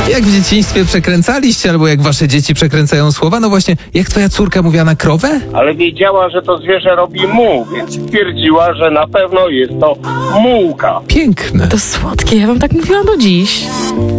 Jak w dzieciństwie przekręcaliście, albo jak wasze dzieci przekręcają słowa? No właśnie, jak twoja córka mówiła na krowę? Ale wiedziała, że to zwierzę robi mu, więc stwierdziła, że na pewno jest to mułka. Piękne. To słodkie, ja wam tak mówiłam do dziś.